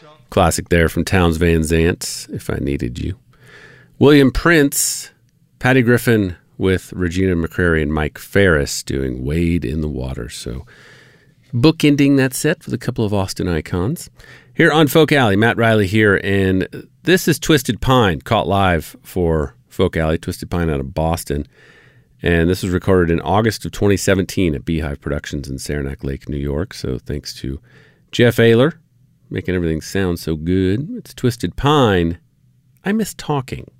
Classic there from Townes Van Zandt, If I Needed You. William Prince, Patty Griffin with Regina McCrary and Mike Ferris doing Wade in the Water. So bookending that set with a couple of Austin icons. Here on Folk Alley, Matt Riley here, and this is Twisted Pine, caught live for Folk Alley, Twisted Pine out of Boston. And this was recorded in August of 2017 at Beehive Productions in Saranac Lake, New York. So thanks to Jeff Ayler, making everything sound so good. It's Twisted Pine, I Miss Talking.